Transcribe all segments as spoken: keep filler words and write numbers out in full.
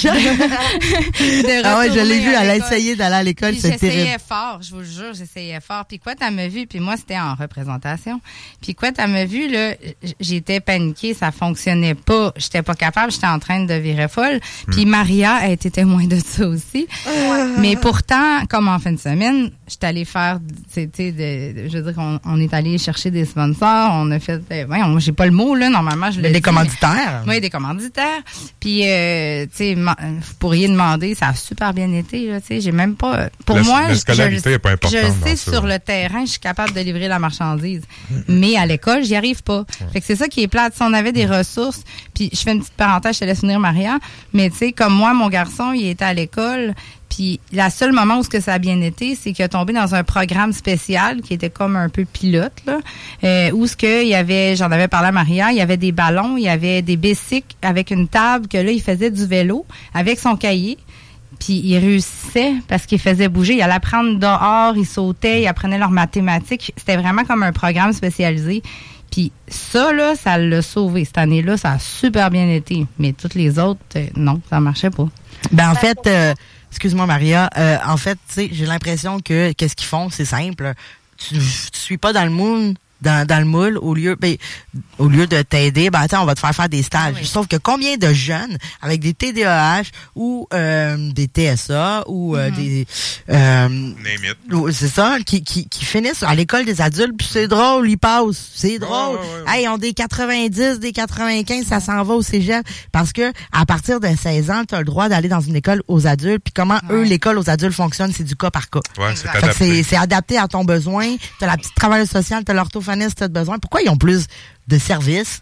Ah ouais, je l'ai vu, elle a essayé d'aller à l'école, c'est terrible. J'essayais fort, je vous le jure, j'essayais fort. Puis quoi, t'as me vu, puis moi, c'était en représentation. Puis quoi, t'as me vu, là, j'étais paniquée, ça fonctionnait pas. J'étais pas capable, j'étais en train de virer folle. Puis Maria a été témoin de ça aussi. Mais pourtant, comme en fin de semaine, j'étais allée faire, c'était, de, je veux dire, on, on est allé chercher des sponsors, on a fait, euh, ouais, on, j'ai pas le mot, là, normalement, je l'ai Des dit, commanditaires. Oui, des commanditaires. Puis, euh, tu sais, vous pourriez demander, ça a super bien été, là, tu sais, j'ai même pas, pour la, moi, la je, scolarité je, est pas importante je sais, ça. sur le terrain, je suis capable de livrer la marchandise. Mm-hmm. Mais à l'école, j'y arrive pas. Ouais. Fait que c'est ça qui est plate. Si on avait des ressources, puis je fais une petite parenthèse, je te laisse finir, Maria, mais tu sais, comme moi, mon garçon, il était à l'école, puis la seule moment où ce que ça a bien été, c'est qu'il a tombé dans un programme spécial qui était comme un peu pilote, là, euh, où ce que il y avait, j'en avais parlé à Maria, il y avait des ballons, il y avait des bicycles avec une table, que là, il faisait du vélo avec son cahier. Puis il réussissait parce qu'il faisait bouger. Il allait apprendre dehors, il sautait, il apprenait leurs mathématiques. C'était vraiment comme un programme spécialisé. Puis ça, là, ça l'a sauvé. Cette année-là, ça a super bien été. Mais toutes les autres, euh, non, ça marchait pas. Ben en fait, euh, excuse-moi Maria, euh, en fait, tu sais, j'ai l'impression que qu'est-ce qu'ils font, c'est simple. Tu, tu suis pas dans le moule, dans, dans le moule, au lieu, ben, au lieu de t'aider, ben attends, on va te faire faire des stages. Oui. Sauf que combien de jeunes avec des T D A H ou euh, des T S A ou euh, mm-hmm. des euh, Name it. C'est ça, qui, qui, qui finissent à l'école des adultes, puis c'est drôle, ils passent. C'est drôle. Oh, ouais, ouais, ouais. Hey, ils ont des quatre-vingt-dix, des quatre-vingt-quinze, ça s'en va au cégep. Parce que à partir de seize ans, tu as le droit d'aller dans une école aux adultes. Puis comment ouais. eux, l'école aux adultes fonctionne, c'est du cas par cas. Ouais, c'est adapté. C'est, c'est adapté à ton besoin. Tu as la petite travailleuse sociale, tu as l'orthophoniste, tu as besoin. Pourquoi ils ont plus de services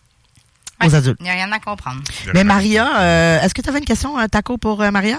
aux ouais, adultes? Il n'y a rien à comprendre. Mais Maria, euh, est-ce que tu avais une question, Taco, pour euh, Maria?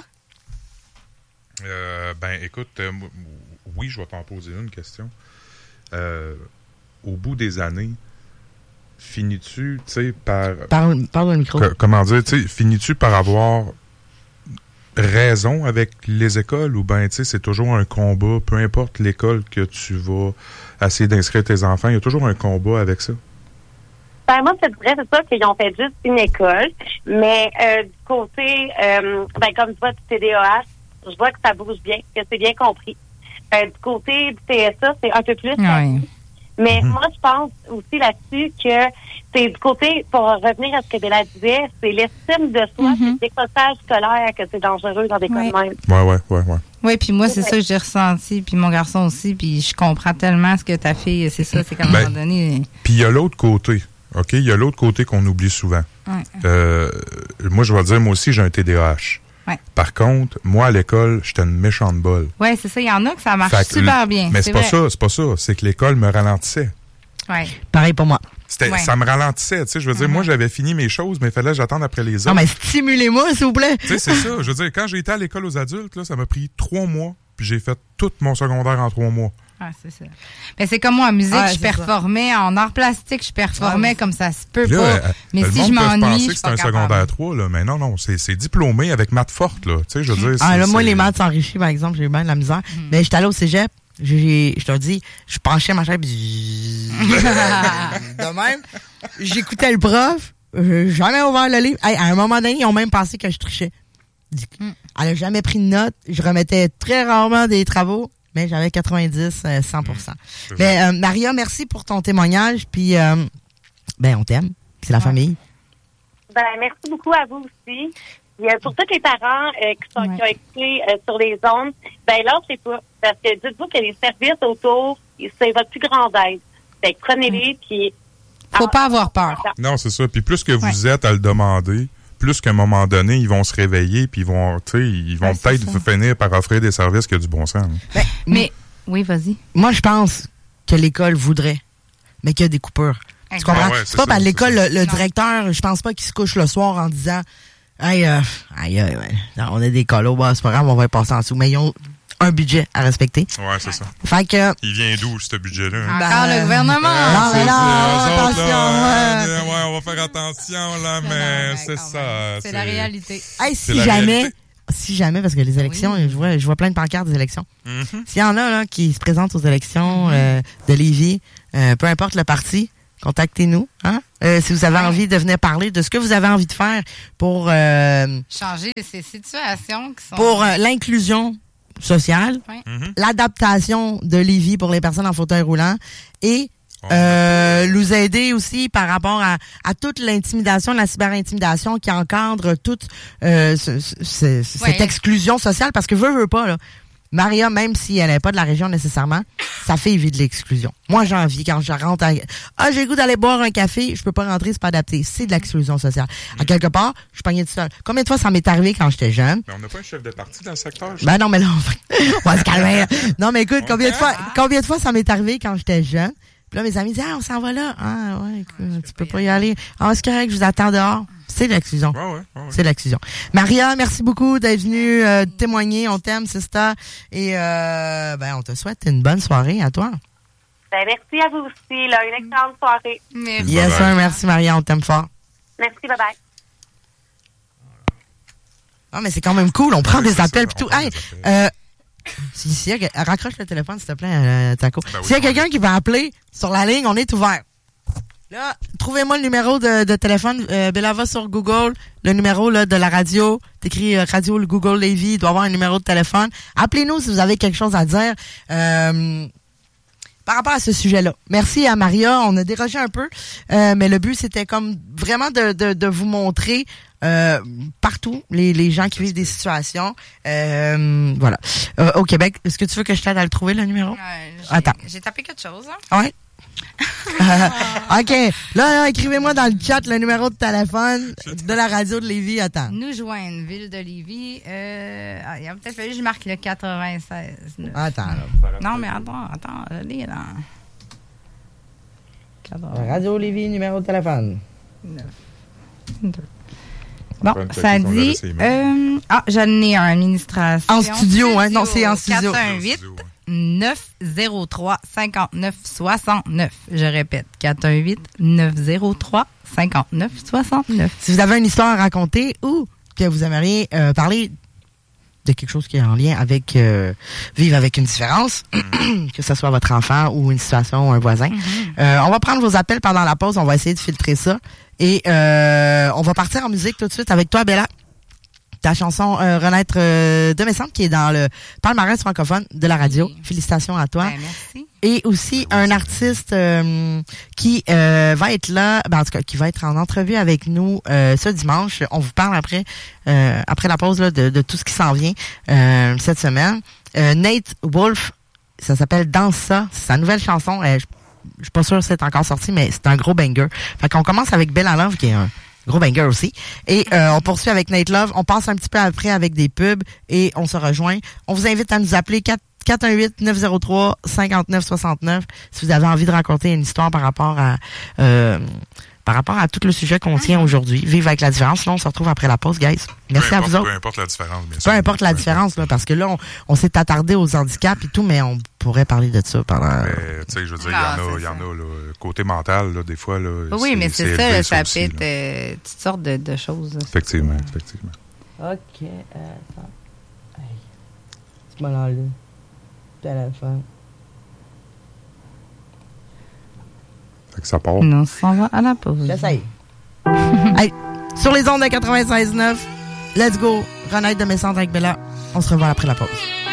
Euh, ben, écoute, euh, oui, je vais t'en poser une question. Euh, au bout des années, finis-tu, tu sais, par... Parle, parle dans le micro. Que, comment dire, tu sais, finis-tu par avoir raison avec les écoles ou ben, tu sais, c'est toujours un combat, peu importe l'école que tu vas essayer d'inscrire tes enfants, il y a toujours un combat avec ça? Ben, moi, c'est vrai, c'est ça qu'ils ont fait juste une école, mais euh, du côté, euh, ben, comme tu vois, du T D A H, je vois que ça bouge bien, que c'est bien compris. Euh, du côté du T S A, c'est un peu plus. Oui. Mais mm-hmm. moi, je pense aussi là-dessus que c'est du côté, pour revenir à ce que Bella disait, c'est l'estime de soi, mm-hmm. c'est le décrochage scolaire que c'est dangereux dans des cas de même. Oui, oui, oui, oui. Oui, puis moi, c'est ouais. ça que j'ai ressenti, puis mon garçon aussi, puis je comprends tellement ce que ta fille, c'est ça, c'est qu'à un ben, moment donné... Puis il y a l'autre côté, OK? Il y a l'autre côté qu'on oublie souvent. Ouais. Euh, moi, je vais dire, moi aussi, j'ai un T D A H. Ouais. Par contre, moi, à l'école, j'étais une méchante bolle. Oui, c'est ça. Il y en a que ça marche que super bien. Mais c'est, c'est pas ça, c'est pas ça. C'est que l'école me ralentissait. Ouais. Pareil pour moi. C'était, ouais. Ça me ralentissait, tu sais. Je veux dire, mm-hmm. moi, j'avais fini mes choses, mais il fallait que j'attende après les autres. Non, mais stimulez-moi, s'il vous plaît. Tu sais, c'est ça. Je veux dire, quand j'ai été à l'école aux adultes, là, ça m'a pris trois mois, puis j'ai fait tout mon secondaire en trois mois. Ah, c'est ça. Ben, c'est comme moi, en musique, ah, je performais. Ça. En art plastique, je performais ah, comme ça se peut là, pas. Euh, mais le si monde je m'ennuie, penser je que suis c'est un capable. secondaire trois, là. Mais non, non, c'est, c'est diplômé avec maths forte, là. Tu sais, je veux dire. Ah, c'est, là, moi, c'est... les maths s'enrichissent, par exemple, j'ai eu bien de la misère. Mm. Mais j'étais allé au cégep. J'ai, je te dis, je penchais ma chaise, de même, j'écoutais le prof, j'ai jamais ouvert le livre. Hey, à un moment donné, ils ont même pensé que je trichais. Elle a jamais pris de notes. Je remettais très rarement des travaux, mais j'avais quatre-vingt-dix, cent pour cent. Mmh, mais euh, Maria, merci pour ton témoignage. Puis, euh, ben, on t'aime. C'est la ouais. famille. Ben, merci beaucoup à vous aussi. Et, euh, pour tous les parents euh, qui, sont, ouais. qui ont écouté euh, sur les ondes, ben là, c'est pas. Parce que dites-vous que les services autour, c'est votre plus grande aide. Fait que prenez-les, mmh. puis... Faut pas avoir peur. Non, c'est ça. Puis plus que vous ouais. êtes à le demander, plus qu'à un moment donné, ils vont se réveiller, puis ils vont, tu sais, ils vont ouais, peut-être vous finir par offrir des services qui ont du bon sens. Ben, mais, oui, vas-y. Moi, je pense que l'école voudrait, mais qu'il y a des coupures. Tu comprends? Ah ouais, c'est, c'est pas ça, par l'école, le, le directeur, je pense pas qu'il se couche le soir en disant Hey, euh, aïe, aïe, ouais, on a des colos, bah, c'est pas grave, on va y passer en dessous. Mais ils ont un budget à respecter. Ouais, c'est ça. Fait que. Il vient d'où, ce budget-là? Hein? Encore ben, le gouvernement! Euh, non, mais non, attention! Là, ouais. ouais, on va faire attention, là, mais, mais non, c'est ça. C'est, c'est la réalité. Hey, si jamais, réalité. si jamais, parce que les élections, oui. je vois, je vois plein de pancartes des élections. Mm-hmm. S'il y en a, là, qui se présentent aux élections, mm-hmm. euh, de Lévis, euh, peu importe le parti, contactez-nous. Hein? Euh, si vous avez Ouais. envie de venir parler de ce que vous avez envie de faire pour euh, Changer ces situations qui sont... pour euh, l'inclusion sociale, Ouais. Mhm. l'adaptation de Lévis pour les personnes en fauteuil roulant et On euh, nous aider aussi par rapport à, à toute l'intimidation, la cyberintimidation qui encadre toute euh, ce- ce- ce- cette Ouais. exclusion sociale parce que veut, veut pas, là. Maria, même si elle n'est pas de la région nécessairement, ça fait vivre de l'exclusion. Moi, j'ai envie, quand je rentre à... Ah, j'ai le goût d'aller boire un café, je peux pas rentrer, c'est pas adapté. C'est de l'exclusion sociale. À quelque part, je suis pognée tout seul. Combien de fois ça m'est arrivé quand j'étais jeune? Mais on n'a pas un chef de parti dans le secteur. je- Ben non, mais là, on va, on va se calmer. Non, mais écoute, combien de fois, combien de fois ça m'est arrivé quand j'étais jeune? Puis là, mes amis disent, ah, on s'en va là. Ah, ouais, écoute, tu peux pas y aller. Ah, c'est correct, je vous attends dehors. C'est de l'exclusion. Ouais, ouais, ouais, ouais. C'est de l'exclusion. Maria, merci beaucoup d'être venue euh, témoigner. On t'aime, Sista. Et euh, ben, on te souhaite une bonne soirée à toi. Ben, merci à vous aussi. Là, une excellente soirée. Merci. Yes, Bye-bye. sir. Merci, Maria. On t'aime fort. Merci, bye-bye. Ah, mais c'est quand même cool. On prend Oui, des c'est appels ça, pis tout. on prend Hey, des appels. euh, si, si, y a- raccroche le téléphone, s'il te plaît, euh, Taco. Ben oui, S'il y a on quelqu'un est- qui veut appeler sur la ligne, on est ouvert. Là, trouvez-moi le numéro de, de téléphone. Euh, Bella va sur Google, le numéro là, de la radio. T'écris euh, radio le Google Lévis, il doit avoir un numéro de téléphone. Appelez-nous si vous avez quelque chose à dire. Euh, par rapport à ce sujet-là. Merci à Maria. On a dérogé un peu, euh, mais le but, c'était comme vraiment de, de, de vous montrer euh, partout les, les gens qui vivent des situations. Euh, voilà. Euh, au Québec, est-ce que tu veux que je t'aide à le trouver, le numéro? Ouais, j'ai- Attends. J'ai tapé quelque chose. Hein? Ouais. Euh, OK. Là, là, écrivez-moi dans le chat le numéro de téléphone de la radio de Lévis. Attends. Nous joindre, Ville de Lévis. Euh, ah, il a peut-être fallu que je marque le quatre-vingt-seize. neuf. Attends, là. Non, mais attends, attends, je l'ai là. quatre-vingt-neuf. Radio Lévis, numéro de téléphone. Bon, Bonne ça petite, on verra dit... ses mails. Euh, ah, j'en ai un, administration. En studio, hein? Non, c'est en studio. quatre un huit, neuf zéro trois, cinquante-neuf soixante-neuf. Je répète, quatre un huit, neuf zéro trois, cinquante-neuf soixante-neuf. Si vous avez une histoire à raconter ou que vous aimeriez euh, parler de quelque chose qui est en lien avec euh, vivre avec une différence, que ce soit votre enfant ou une situation ou un voisin, euh, on va prendre vos appels pendant la pause. On va essayer de filtrer ça. Et euh, on va partir en musique tout de suite avec toi, Bella. Ta chanson euh, Renaître euh, de mes cendres qui est dans le palmarès francophone de la radio. Oui. Félicitations à toi. Ben, merci. Et aussi un artiste euh, qui euh, va être là, ben, en tout cas qui va être en entrevue avec nous euh, ce dimanche. On vous parle après euh, après la pause là, de, de tout ce qui s'en vient euh, cette semaine. Euh, Nate Wolf, ça s'appelle Danse ça, c'est sa nouvelle chanson. Euh, je je suis pas sûre que c'est encore sorti, mais c'est un gros banger. Fait qu'on commence avec Bella Love qui est un gros banger aussi. Et euh, on poursuit avec Nate Love. On passe un petit peu après avec des pubs et on se rejoint. On vous invite à nous appeler quatre un huit, neuf zéro trois, cinquante-neuf soixante-neuf si vous avez envie de raconter une histoire par rapport à euh, par rapport à tout le sujet qu'on tient aujourd'hui. Vive avec la différence. Sinon, on se retrouve après la pause, guys. Merci peu à importe, vous autres. Peu importe la différence, bien Peu sûr. importe la Peu différence, là, parce que là, on, on s'est attardé aux handicaps et tout, mais on pourrait parler de ça pendant... Mais, tu sais, je veux dire, il y Ah, en a, c'est il y en ça. a, là, côté mental, là, des fois, là. Oui, mais c'est ça, élevé, ça aussi, peut être là. euh, toutes sortes de, de choses. là. Effectivement, effectivement. OK, attends. Hey. Tu m'as enlevé. Téléphone. Fait que ça part. On s'en va à la pause. J'essaye. Hey, sur les ondes de quatre-vingt-seize neuf, let's go. Renaître de mes cendres avec Bella. On se revoit après la pause.